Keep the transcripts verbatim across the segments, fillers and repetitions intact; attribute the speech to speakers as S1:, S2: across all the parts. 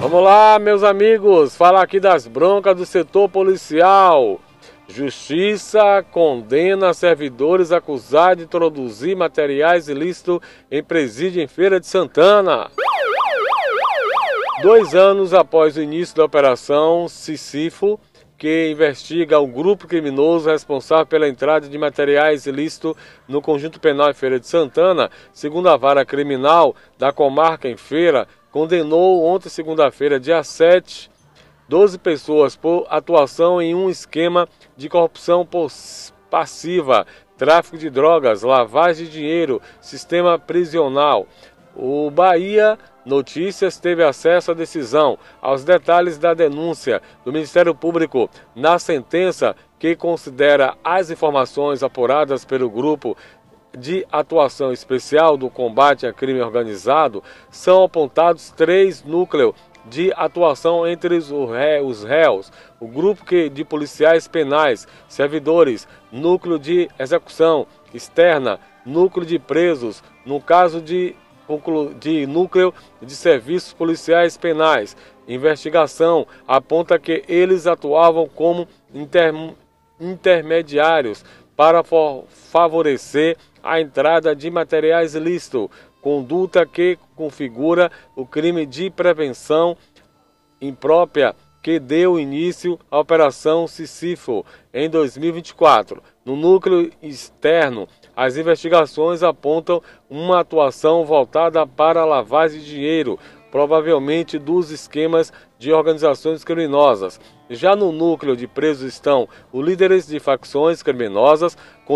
S1: Vamos lá, meus amigos, falar aqui das broncas do setor policial. Justiça condena servidores acusados de introduzir materiais ilícitos em presídio em Feira de Santana. Dois anos após o início da Operação Sísifo, que investiga o grupo criminoso responsável pela entrada de materiais ilícitos no Conjunto Penal em Feira de Santana, segundo a Vara Criminal da Comarca em Feira, condenou ontem, segunda-feira, dia sete, doze pessoas por atuação em um esquema de corrupção passiva, tráfico de drogas, lavagem de dinheiro, sistema prisional. O Bahia Notícias teve acesso à decisão, aos detalhes da denúncia do Ministério Público na sentença que considera as informações apuradas pelo grupo de atuação especial do combate a crime organizado. São apontados três núcleos de atuação entre os réus, o grupo de policiais penais, servidores, núcleo de execução externa, núcleo de presos, no caso de de núcleo de serviços policiais penais. Investigação aponta que eles atuavam como inter, intermediários para favorecer a entrada de materiais ilícitos, conduta que configura o crime de prevenção imprópria que deu início à Operação Sísifo em dois mil e vinte e quatro. No núcleo externo, as investigações apontam uma atuação voltada para a lavagem de dinheiro, provavelmente dos esquemas de organizações criminosas. Já no núcleo de presos estão os líderes de facções criminosas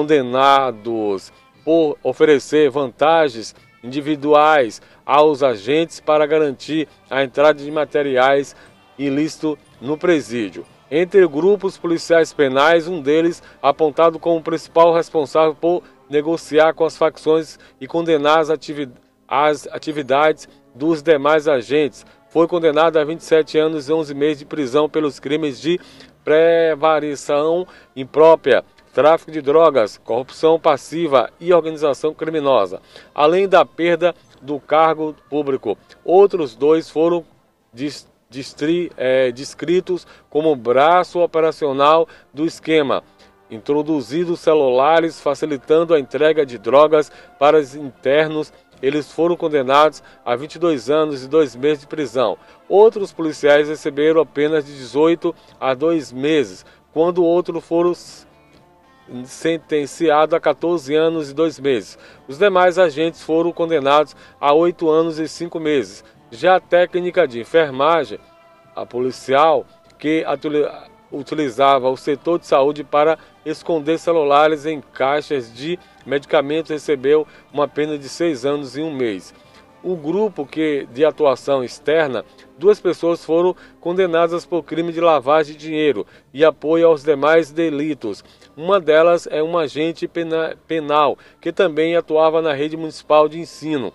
S1: condenados por oferecer vantagens individuais aos agentes para garantir a entrada de materiais ilícitos no presídio. Entre grupos policiais penais, um deles apontado como principal responsável por negociar com as facções e condenar as, ativi as atividades dos demais agentes. Foi condenado a vinte e sete anos e onze meses de prisão pelos crimes de prevaricação imprópria, tráfico de drogas, corrupção passiva e organização criminosa, além da perda do cargo público. Outros dois foram dis distri é, descritos como braço operacional do esquema, introduzidos celulares facilitando a entrega de drogas para os internos. Eles foram condenados a vinte e dois anos e dois meses de prisão. Outros policiais receberam apenas de dezoito a dois meses, quando outros foram sentenciados a quatorze anos e dois meses. Os demais agentes foram condenados a oito anos e cinco meses. Já a técnica de enfermagem, a policial que utilizava o setor de saúde para esconder celulares em caixas de medicamentos, recebeu uma pena de seis anos e um mês. O grupo que, de atuação externa, duas pessoas foram condenadas por crime de lavagem de dinheiro e apoio aos demais delitos. Uma delas é uma agente pena, penal que também atuava na rede municipal de ensino.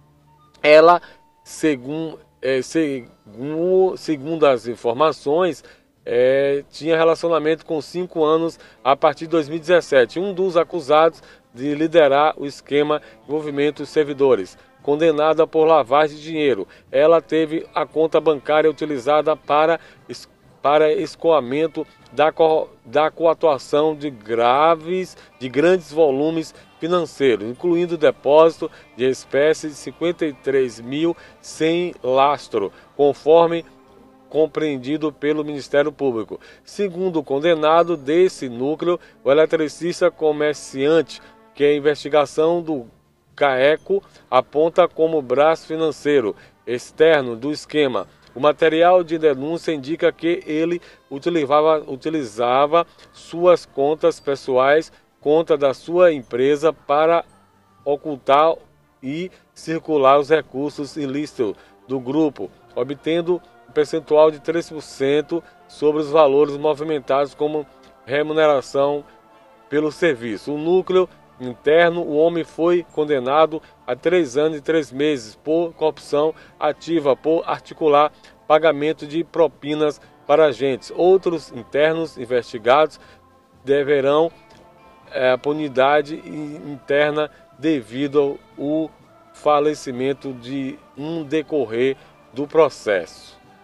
S1: Ela, segundo, é, segundo, segundo as informações, É, tinha relacionamento com cinco anos a partir de dois mil e dezessete. Um dos acusados de liderar o esquema envolvimento dos servidores, condenada por lavagem de dinheiro. Ela teve a conta bancária utilizada para, para escoamento da, co, da coatuação de graves, de grandes volumes financeiros, incluindo depósito de espécie de cinquenta e três mil sem lastro, conforme compreendido pelo Ministério Público. Segundo o condenado desse núcleo, o eletricista comerciante, que a investigação do CAECO aponta como braço financeiro externo do esquema. O material de denúncia indica que ele utilizava, utilizava suas contas pessoais, conta da sua empresa, para ocultar e circular os recursos ilícitos do grupo, obtendo percentual de três por cento sobre os valores movimentados como remuneração pelo serviço. O núcleo interno, o homem foi condenado a três anos e três meses por corrupção ativa, por articular pagamento de propinas para agentes. Outros internos investigados deverão é, punidade interna devido ao falecimento de um decorrer do processo.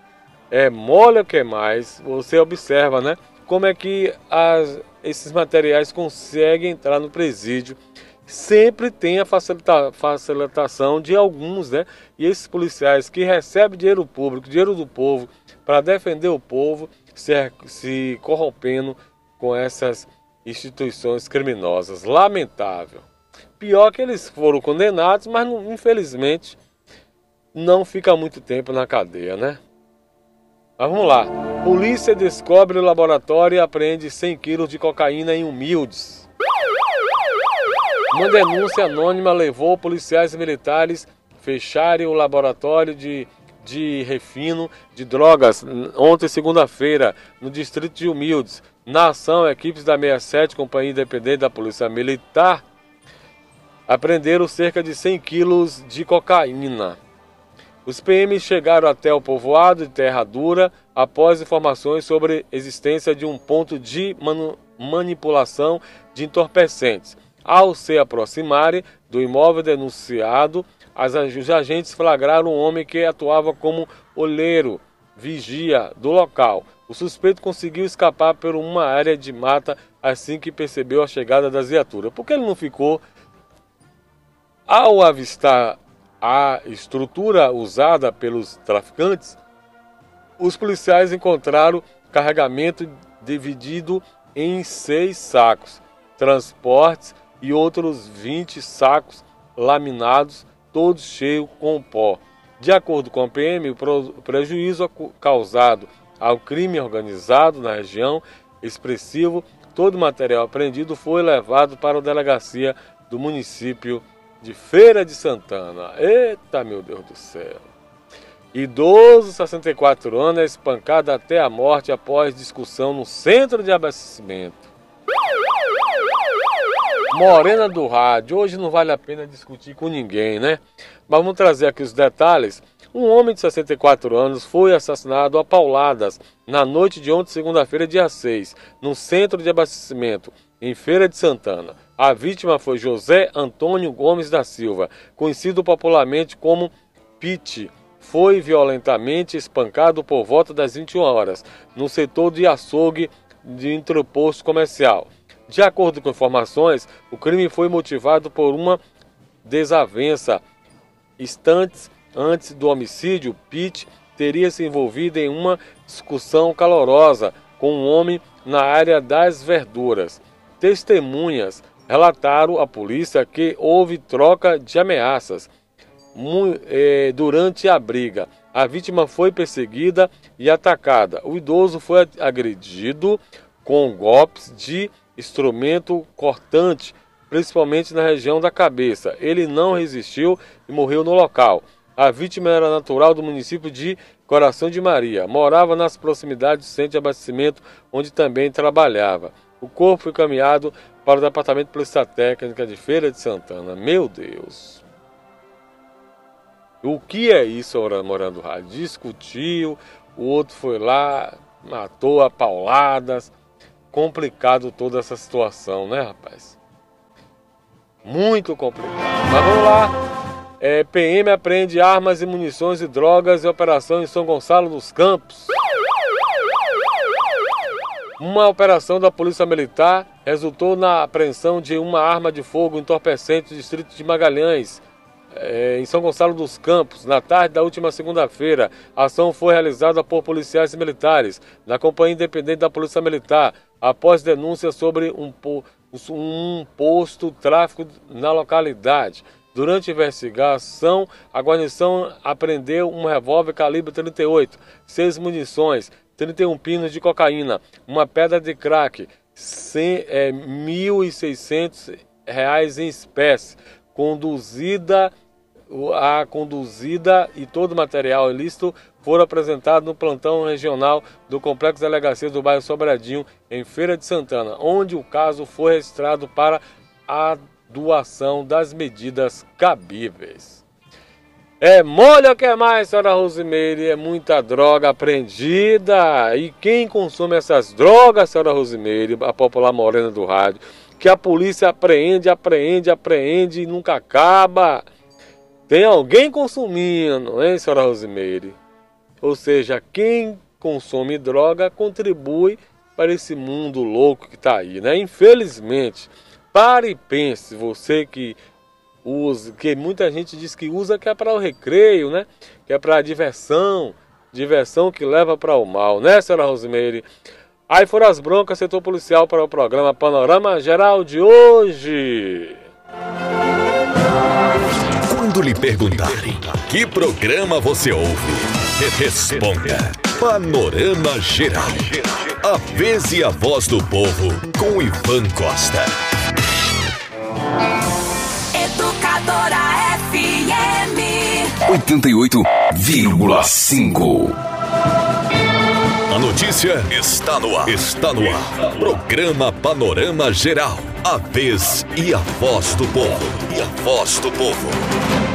S1: é mole que mais, você observa, né? Como é que as, esses materiais conseguem entrar no presídio. Sempre tem a facilita, facilitação de alguns, né? E esses policiais que recebem dinheiro público, dinheiro do povo, para defender o povo, se, se corrompendo com essas instituições criminosas. Lamentável. Pior que eles foram condenados, mas não, infelizmente não fica muito tempo na cadeia, né? Mas vamos lá. Polícia descobre o laboratório e apreende cem quilos de cocaína em Humildes. Uma denúncia anônima levou policiais militares a fecharem o laboratório de, de refino de drogas ontem, segunda-feira, no distrito de Humildes. Na ação, equipes da sessenta e sete, Companhia Independente da Polícia Militar, apreenderam cerca de cem quilos de cocaína. Os P Ms chegaram até o povoado de Terra Dura após informações sobre a existência de um ponto de manu manipulação de entorpecentes. Ao se aproximarem do imóvel denunciado, as, os agentes flagraram um homem que atuava como olheiro, vigia do local. O suspeito conseguiu escapar por uma área de mata assim que percebeu a chegada das viaturas. Por que ele não ficou? Ao avistar a estrutura usada pelos traficantes, os policiais encontraram carregamento dividido em seis sacos, transportes e outros vinte sacos laminados, todos cheios com pó. De acordo com a P M, o prejuízo causado ao crime organizado na região expressivo. Todo o material apreendido foi levado para a delegacia do município de Feira de Santana. Eita, meu Deus do céu. Idoso, sessenta e quatro anos, é espancado até a morte após discussão no centro de abastecimento. Morena do Rádio. Hoje não vale a pena discutir com ninguém, né? Mas vamos trazer aqui os detalhes. Um homem de sessenta e quatro anos foi assassinado a pauladas na noite de ontem, segunda-feira, dia seis, no centro de abastecimento, em Feira de Santana. A vítima foi José Antônio Gomes da Silva, conhecido popularmente como Pete. Foi violentamente espancado por volta das vinte e uma horas, no setor de açougue de entreposto comercial. De acordo com informações, o crime foi motivado por uma desavença. Instantes antes do homicídio, Pete teria se envolvido em uma discussão calorosa com um homem na área das verduras. Testemunhas relataram à polícia que houve troca de ameaças durante a briga. A vítima foi perseguida e atacada. O idoso foi agredido com golpes de instrumento cortante, principalmente na região da cabeça. Ele não resistiu e morreu no local. A vítima era natural do município de Coração de Maria. Morava nas proximidades do centro de abastecimento, onde também trabalhava. O corpo foi encaminhado para o Departamento de Polícia Técnica de Feira de Santana. Meu Deus! O que é isso, Morando Rádio? Discutiu, o outro foi lá, matou a pauladas. Complicado toda essa situação, né, rapaz? Muito complicado. Mas vamos lá. É, P M apreende armas e munições e drogas em operação em São Gonçalo dos Campos. Uma operação da Polícia Militar resultou na apreensão de uma arma de fogo entorpecente no distrito de Magalhães, é, em São Gonçalo dos Campos, na tarde da última segunda-feira. A ação foi realizada por policiais militares da Companhia Independente da Polícia Militar, após denúncia sobre um, um posto tráfico na localidade. Durante a investigação, a guarnição apreendeu um revólver calibre trinta e oito, seis munições, trinta e um pinos de cocaína, uma pedra de crack, é, mil e seiscentos reais em espécie, conduzida, a conduzida e todo o material ilícito foram apresentados no plantão regional do Complexo de Delegacia do bairro Sobradinho, em Feira de Santana, onde o caso foi registrado para a doação das medidas cabíveis. É mole ou quer mais, senhora Rosimeire? É muita droga apreendida. E quem consome essas drogas, senhora Rosimeire, a popular Morena do Rádio, que a polícia apreende, apreende, apreende e nunca acaba. Tem alguém consumindo, hein, senhora Rosimeire? Ou seja, quem consome droga contribui para esse mundo louco que está aí, né? Infelizmente, pare e pense, você que usa, que muita gente diz que usa que é para o recreio, né? Que é para a diversão, diversão que leva para o mal, né, senhora Rosimeire? Aí foram as broncas, setor policial, para o programa Panorama Geral de hoje.
S2: Quando lhe perguntarem que programa você ouve, responda Panorama Geral. A vez e a voz do povo com Ivan Costa.
S3: Educadora F M
S2: oitenta e oito vírgula cinco. A notícia está no ar. Está no ar. Programa Panorama Geral. A vez e a voz do povo. E a voz do povo.